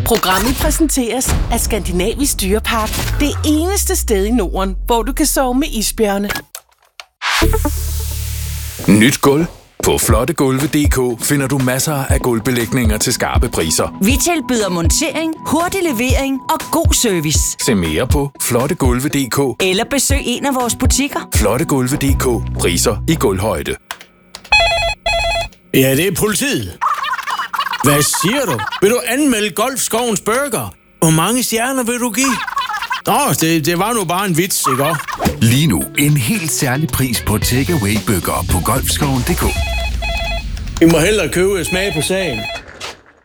Programmet præsenteres af Skandinavisk Dyrepark. Det eneste sted i Norden, hvor du kan sove med isbjørne. Nyt gulv. På flottegulve.dk finder du masser af gulvbelægninger til skarpe priser. Vi tilbyder montering, hurtig levering og god service. Se mere på flottegulve.dk Eller besøg en af vores butikker. Flottegulve.dk. Priser i gulvhøjde. Ja, det er politiet. Hvad siger du? Vil du anmelde Golfskovens Burger? Hvor mange stjerner vil du give? Nå, det var nu bare en vits, ikke også? Lige nu en helt særlig pris på takeaway-bøger på golfskoven.dk. I må hellere købe smag på sagen.